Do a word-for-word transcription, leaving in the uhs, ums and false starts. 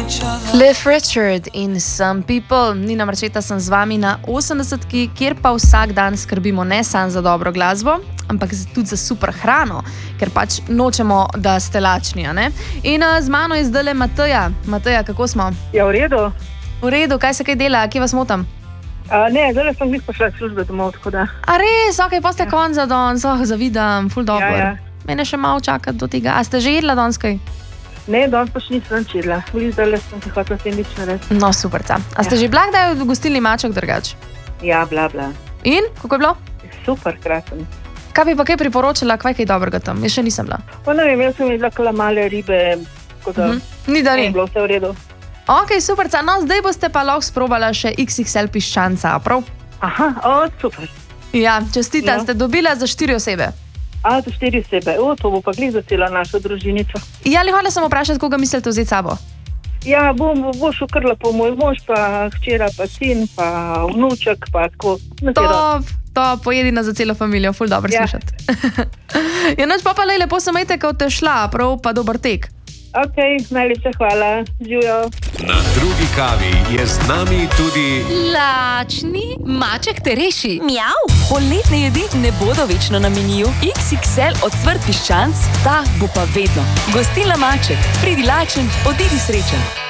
Cliff Richard in Some People. Nina Marčeta sem z vami na osemdesetki, kjer pa vsak dan skrbimo ne samo za dobro glasbo, ampak tudi za super hrano, ker pač nočemo, da ste lačni. Ne? In uh, z mano je zdajle Mateja. Mateja, kako smo? Ja, v redu. V redu, kaj se kaj dela, kje vas motam? Uh, ne, zdaj sem jih pošla službe domov, tako da. A res, ok, pa ste ja. konc za danes, oh, zavidam, ful dobro. Ja, ja. Mene še malo čakati do tega. A ste že jedla danes kaj? Ne, danes pa še nisem čedla. Zdaj sem se hotela sendvič narediti. No, super. A ja. ste že bila kdaj v gostilni Maček drugač? Ja, bla, bla. In? Kako je bilo? Super, krasen. Kaj bi pa kaj priporočila, kaj kaj dobrega tam? Jaz še nisem bila. Pa ne vem, jaz sem jedla kala male ribe, tako da uh-huh. Ni da ni. Ne, bilo vse v redu. Ok, super. No, zdaj boste pa lahko sprobala še iks iks el piščanca, prav? Aha, o, super. Ja, čestita, ja. Ste dobila za štiri osebe. A, za štiri osebe. O, to bo pa glih za celo našo družinico. Ja, ali hvala sem vprašati, koga mislite vzeti sabo? Ja, bom, bo šel kar lepo moj mož, pa hčera, pa sin, pa vnuček, pa tako. To, to pojedina za celo familijo, ful dobro ja. Slišati. Ja, noč pa pa lej, lepo se majte, ko te šla, prav pa dober tek. Ok, najlepša hvala. Živijo. Na drugi kavi je z nami tudi lačni Maček te reši. Mjav. Poletne jedi ne bodo večno na meniju. iks iks el ocvrt piščanc, ta bo pa vedno. Gostilna Maček, pridi lačen, odidi srečen.